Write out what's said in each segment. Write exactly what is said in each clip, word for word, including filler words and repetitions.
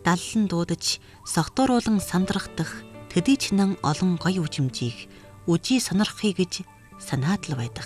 даллан дуудаж согтууруулан сандрах төдий чинан олон гоё үжимжийг үжий сонирхъя гэж санаад л байдаг.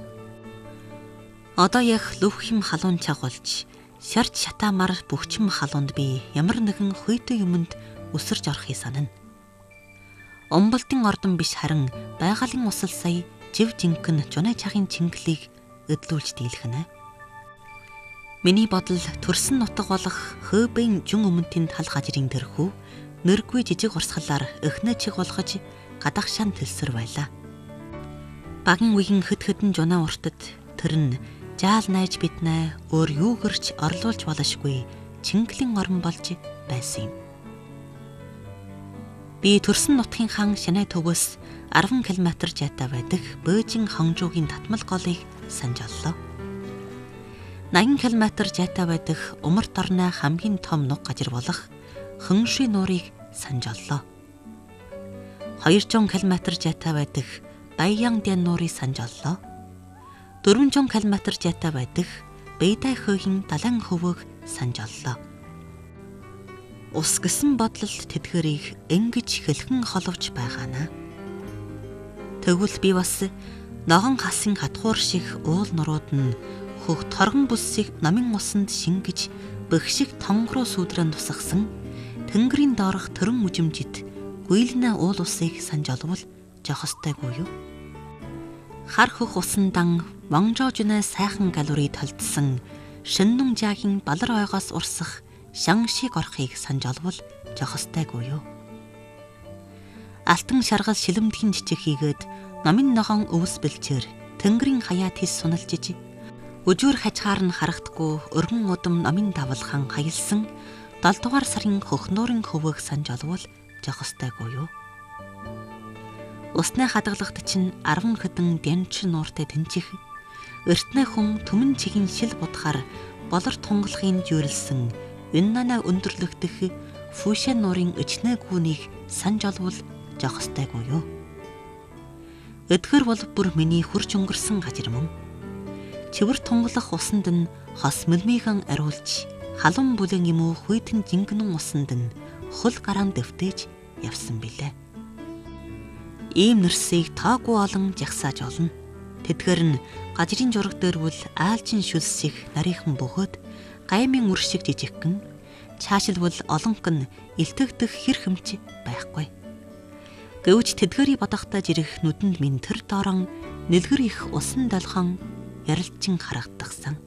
Одоо яг лүвхэм халуун чагуулж шарч шатаамар бөхчм халуунд би ямар нэгэн хуйтай юмд өсөрж орохыг санана. Умбалтын ордон биш харин байгалийн усал сая жив жинхэнэ жунай чахын чингэлийг өдлүүлж дийлхэнэ. Миний бодол төрсөн нутаг болох Хөөбийн жүн өмнөдийн тал хажирын тэрхүү нэргүй жижиг урсгалаар өхнөө чиг болгож гадагшаан төлсөр байлаа. Багийн үеийн хөт хөтөн жунаа уртад тэр нь жаал найж биднээ өөр юугэрч орлуулж болошгүй чингэлийн орон болж байсан юм. Би төрсөн нутгийн хан Шинай төвөөс арван километр зайтай байдаг Бөөжин хонжуугийн татмал голыг санаж оллоо. найман километр зайтай байдаг Умарт орны хамгийн том нуг гажир болох Хөнши нуурыг санаж оллоо. двести километр зайтай байдаг Баян-Дян нуурыг санаж оллоо. дөрвөнцөөн километр зайтай байдаг Бэйдай хөөхийн далайн хөвөөг санаж оллоо. Ус гэсэн бодлол тэдгэрийг ингэж хэлхэн холовж байгаана. Тэгвэл би бас ногон хасын хатгуур шиг уул нурууд нь хөх торгон бүссийг намын усанд шингэж бөхшиг тонгороо сүдрэн тусгасан тэнгэрийн доорх төрөн үжимжид гүйлнэ уул усыг санаж олвол жохостойгүй юу? Хар хөх усан-дан Монжоожнэ сайхан галури толдсон шиннүн жаагийн балар ойгоос урсах шан шиг орохыг санаж олвол жохостойгүй юу? Алтан шаргал шилэмдгийн жижиг хийгээд намын ногоон өвс бэлчээр тэнгэрийн хаяа тис суналжиж өжүүр хажгаар нь харагдахгүй өргөн удам намын давалхан хаялсан долдугаар сарын хөхнөрийн хөвөг санаж олвол жохостойгүй юу? Усны хадгалагт чинь арван хэдэн дянч нууртай тэнчих эртнэ хүн төмөн чигийн шил будахаар болор тунгалахын жүйрлсэн Юннана өндөрлөгдөх Фүшэн нуурын өчнөө гүнийг санаж олвол жохостойгүй юу? Эдгэр бол бүр миний хурж өнгөрсөн гажир мөн. Чивэр тунгалах усанд нь хос мөлмийхэн ариулж халуун бүлэн юм уу хуйтэн жингэнэн усанд нь хөл гараан дэвтэж явсан билээ. Ийм нэрсийг таагүй олон жагсааж олно. Тэдгээр нь гажирын жураг дээр бол аалжин шүлсэх нарийнхан бөгөөд гаймын үр шиг жижигхэн чаашилбал олонх нь илтгэгдэх хэр хэмч байхгүй. Гэвч тэдгэрийг бодохдоо жирэх нүдэнд минь тэр доорон нэлгэр их усан долхон ярилчин харагдахсан.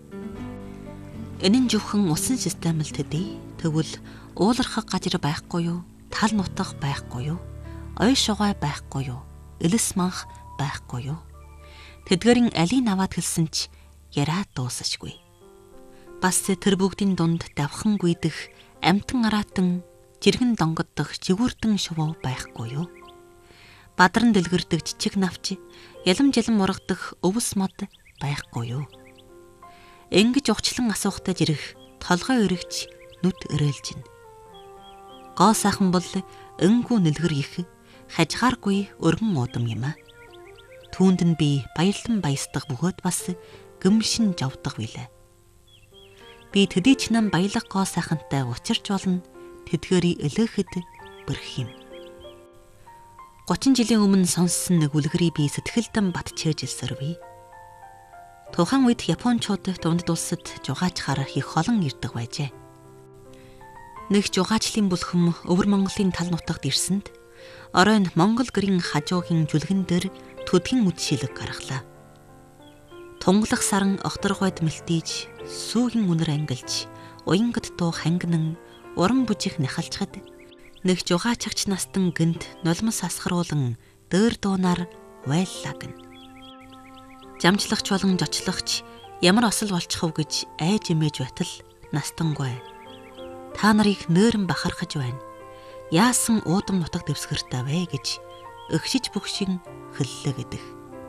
Энэ нь зөвхөн усан систем л төдий. Тэгвэл уулархаг гажир байхгүй юу? Тал нутах байхгүй юу? Ой шугай байхгүй юу? Элэс манх байхгүй юу? Тэдгэрийн алийг аваад хэлсэн ч яраад дуусашгүй. Бас тэр бүгдийн дунд давхан гүйдэх амтан араатан жиргэн донгодох жигүүртэн шувуу байхгүй юу? Бадран дэлгэрдэг жижиг навч ялам жалам ургадах өвс мод байхгүй юу? Ингэж ухчлан асуухтай жирэх толгой өргөж нүд өрөөлжин. Гоо сайхан бол өнгүү нэлгэр их хажгааргүй өргөн уудам юм а. Түүнд нь би баярлан баясдаг бөгөөд бас гүмшин жавдаг билээ. Би төдий ч нам баялаг гоо сайхантай учирч болно тэдгэрийг өлөөхөд бэрх юм. гучин жилийн өмнө сонссон нэг үлгэрийг би сэтгэлдэн батчээж илсэрвэ. Тухайн үед Япончууд дундад улсад жугаачхаар их олон ирдэг байжээ. Нэг жугаачлын бүлхэм өвөр Монголын тал нутагт ирсэнд оройн Монгол гэрийн хажуугийн жүлгэн дээр төдгөн үд шилэг гаргалаа. Тунгалах саран огторгойд мэлтийж сүүгийн үнэр ангилж уянгад дуу хангинан уран бүжих нахалчхад нэг жугаачагч настан гэнт нулимс асгаруулан дөр дуунаар вайллаа гэн. Жамчлагч болон жочлогч ямар осол болчихов гэж айж эмээж байтал настангүй. Та нарыг нөөрн бахархаж байна. Яасан уудам нутаг дэвсгэртэй вэ гэж өгшиж бүгшин хөллөө гэдэг.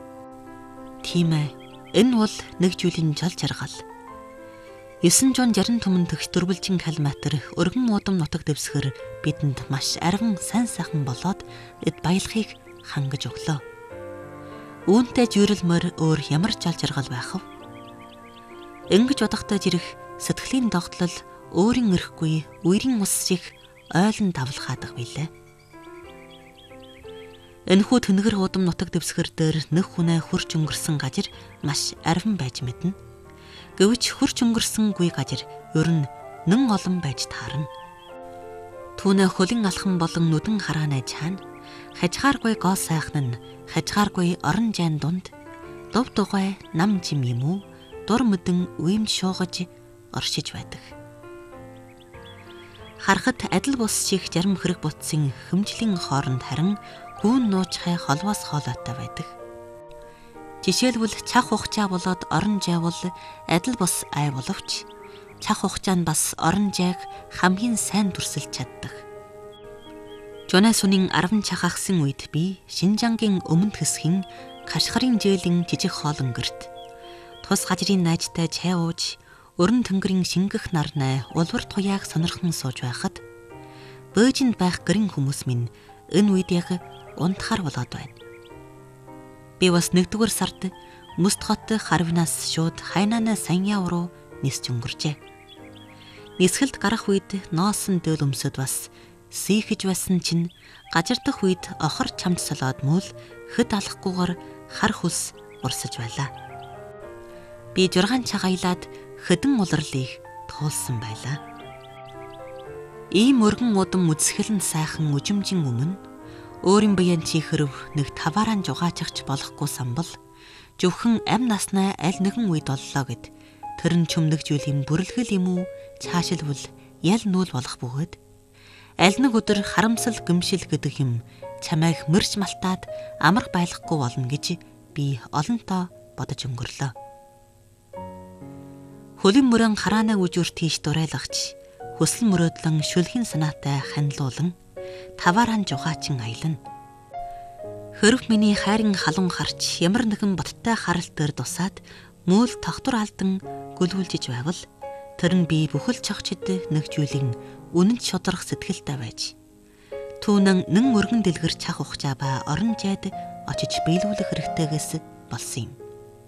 Тийм ээ, энэ бол нэг жүлийн жол жаргал. девятьсот шестьдесят түмэн төгс дөрвөлжин километр өргөн уудам нутаг дэвсгэр бидэнд маш арван сайн сайхан болоод эд баялахыг хангаж өглөө. Үүнтэй жүйрэлмөр өөр ямар жол жаргал байх вэ? Ингэж бодохдоо жирэх сэтгэлийн догтлол өөрийн өрхгүй үерийн ус шиг ойлон давлахаадаг билээ. Энэхүү тэнгэр удам нутаг дэвсгэр дээр нэг хүнээ хурж өнгөрсөн газар маш арвин байж мэднэ. Гэвч хурж өнгөрсөнгүй газар ер нь нэн олон байж таарна. Түүнээ хөлн алхан болон нүдэн хараанай чаана хажгааргүй гоо сайхан нь хажгааргүй орон жайн дунд дов дугай нам жим юм уу дур мэдэн үем шуугаж оршиж байдаг. Харахад адил бус шиг жарим хэрэг бутсын хөмжлийн хооронд харин гүүн нуучхай холвоос хоолойтой байдаг. Жишээлбэл чах ухчаа болоод орон жайвал адил бус ай боловч чах ухчаа нь бас орон жайг хамгийн сайн дүрсэлж чаддаг. Жонаа сүнийн арван чахагсан үед би Шинжангийн өмнөд хэсгийн Кашгарын жээлийн жижиг хоолон гэрт тус газрын найзтай чай ууж өрн тэнгэрийн шингэх нарнай улвар туяаг сонирхон сууж байхад бөөжинд байх гэрэн хүмүүс минь энэ үед яг унтахаар болоод байна. Би бас нэгдүгээр сард Мөстхот Харвинаас шууд Хайнана Саньяв руу нисч өнгөрчээ. Нисгэлд гарах үед ноосон дөөл өмсөд бас сийхэж байсан чинь гажир дах үед охор чамд солоод мөл хэд алахгүйгээр хар хүс урсаж байлаа. Би жургаан чагаялаад хэдэн улирлыг туулсан байлаа. Ийм өргөн удам үзэсгэлэн сайхан үжимжин өмнө өөрийн биеийн чихэрв нэг тавааран жугаачихч болохгүй самбал зөвхөн ам наснаа аль нэгэн үед оллоо гэд тэр нь чөмнөгжүүлийн бүрлэгэл юм уу цаашилбал ял нүүл болох бөгөөд аль нэг өдөр харамсал гэмшил гэдэг юм чамайг мөрч малтаад амрах байлахгүй болно гэж би олонтоо бодож өнгөрлөө. Хөлийн мөрөн хараанаа үжүүр тийш дурайлагч хөсөл мөрөөдлөн шүлхийн санаатай ханилуулан тавааран жугаачин аялна. Хөрв миний хайрын халуун харч ямар нэгэн боттой харалт дээр дусаад мөөл тогтвор алдан гөлвүүлжиж байвал тэр нь би бүхэл чогчд нэгжүүлэн үнэнч шударах сэтгэлтэй байж түүнэн нэн өргөн дэлгэр чах ухчаа ба орон жайд очиж биелүүлэх хэрэгтэйгээс болсон юм.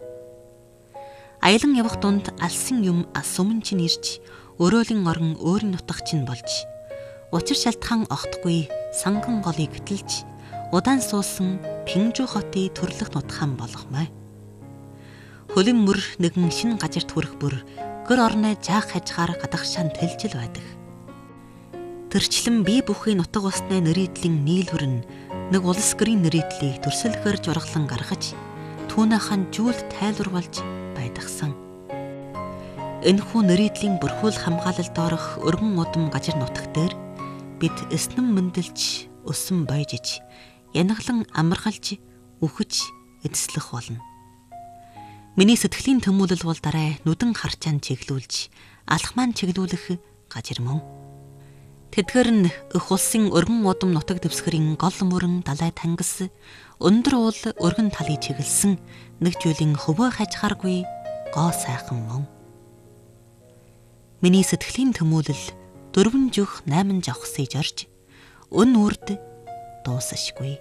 Аялан явах дунд алсан юм ас өмнө чинь ирж өрөөлин орон өөрийн нутаг чинь болж учир шалтгаан огтгүй санган голыг гэтэлж удаан суусан Пинжу хотын төрлөх нутгаан болгомой. Хөлийн мөр нэгэн шинэ газарт хүрэх бүр гэр орны жаах хажгаар гадагшаан тэлжил байдаг. Тэрчлэн бие бүхий нутаг усны нэрийдлийн нийлвэр нь нэг улс гэрийн нэрийдлийг төрсөлгөр жургалан гаргаж түүнийхэн жүүлд тайлбарлаж байдагсан. Энэхүү нэрийдлийн бүрхүүл хамгаалалд орох өргөн удам газар нутаг дээр бид эснэм мэндэлж өсөн бойжиж янаглан амаргалж үхэж эдслэх болно. Миний сэтгэлийн төмүүлэл бол дараа нүдэн харчаан чиглүүлж алхмаан чиглүүлэх газар мөн. Тэдгээр нь өх улсын өргөн удам нутаг дэвсгэрийн гол мөрөн далай тангас өндөр уул өргөн талыг чиглэсэн нэг зүйлийн хөвөө хажихааргүй гоо сайхан мөн. Миний сэтгэлийн төмүүлэл дөрвөн жих найман жавхсыг орж өн үрд дуусашгүй.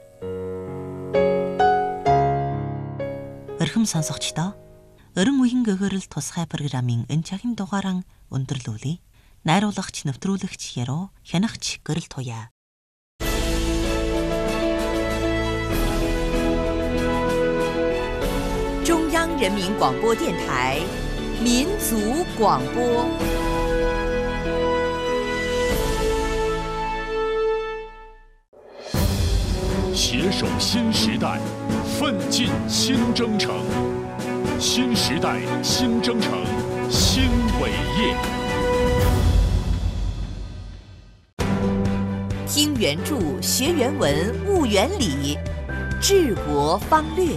Өрхөм сонсогчдоо өрөн үеийн гэгэрэл тусгай программын энэ цагийн дугаараа өндөрлүүлье. Найруулагч нэвтрүүлэгч Яруу, хянагч Гэрэл Туяа. 中央人民广播电台民族广播。 携手新时代，奋进新征程。新时代新征程新伟业。 听原著，学原文，悟原理，治国方略。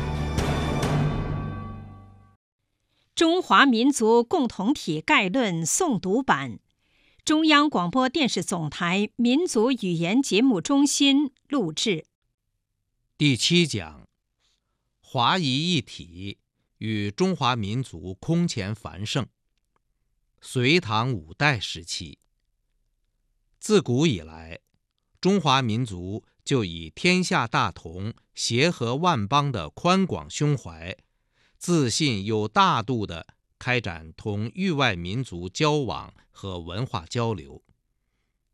中华民族共同体概论诵读版，中央广播电视总台民族语言节目中心录制。 第七讲：华夷一体与中华民族空前繁盛。隋唐五代时期，自古以来，中华民族就以天下大同、协和万邦的宽广胸怀，自信有大度的开展同域外民族交往和文化交流。